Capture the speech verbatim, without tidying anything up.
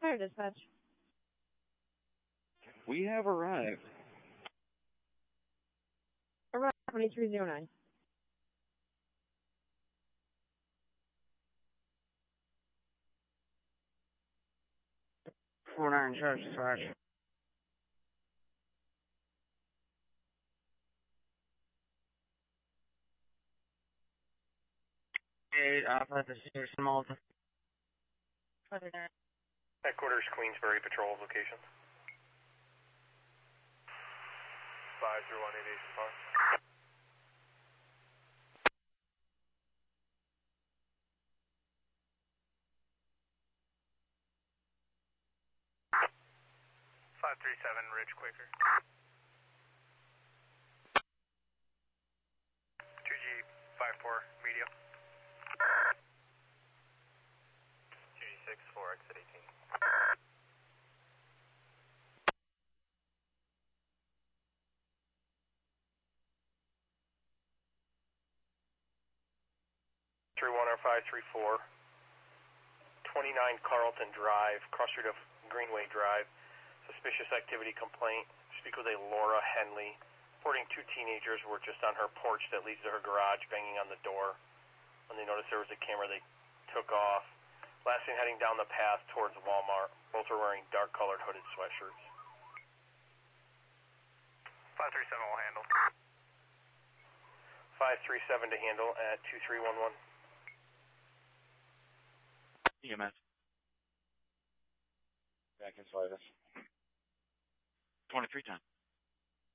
Fire dispatch. We have arrived. Arrived twenty-three oh nine. four nine charge dispatch. Eight Alpha to Sierra Malta. Headquarters, Queensbury Patrol location. five zero one eight eight five. five three seven, Ridge Quaker. two G five four, medium. two G six four, exit eighteen. three one R five three four, twenty-nine Carlton Drive, cross street of Greenway Drive. Suspicious activity complaint. Speak with a Laura Henley. Reporting two teenagers were just on her porch that leads to her garage, banging on the door. When they noticed there was a camera, they took off. Last seen heading down the path towards Walmart. Both were wearing dark-colored hooded sweatshirts. five three seven will handle. five three seven to handle at two three one one. E M S. Back in Slidus. twenty-three ten.